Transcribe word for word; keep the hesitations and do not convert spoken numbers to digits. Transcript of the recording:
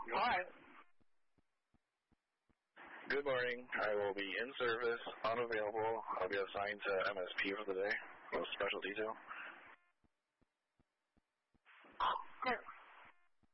Hi. Good morning. I will be in service, unavailable. I'll be assigned to M S P for the day, with special detail.